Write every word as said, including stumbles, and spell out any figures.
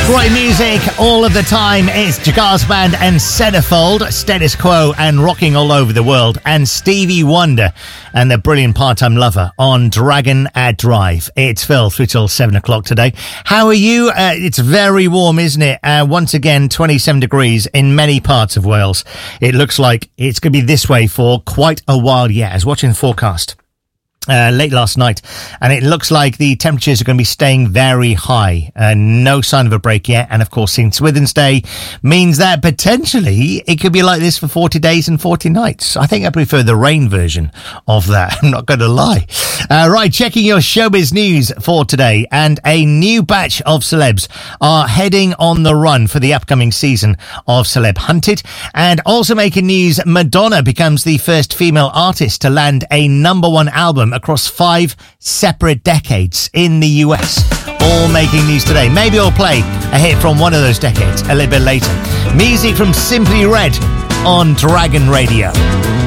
Great music all of the time. It's Jagar's Band and Centerfold, Status Quo and Rocking All Over the World, and Stevie Wonder and the Brilliant Part-Time Lover on Dragon at Drive. It's Phil through till seven o'clock today. How are you? Uh, it's very warm, isn't it? Uh, once again, twenty-seven degrees in many parts of Wales. It looks like it's going to be this way for quite a while yet. I was watching the forecast Uh, late last night, and it looks like the temperatures are going to be staying very high. Uh, no sign of a break yet, and of course Saint Swithin's Day means that potentially it could be like this for forty days and forty nights. I think I prefer the rain version of that, I'm not going to lie. Uh, right, checking your showbiz news for today, and a new batch of celebs are heading on the run for the upcoming season of Celeb Hunted. And also making news, Madonna becomes the first female artist to land a number one album across five separate decades in the U S. All making news today. Maybe I'll play a hit from one of those decades a little bit later. Music from Simply Red on Dragon Radio.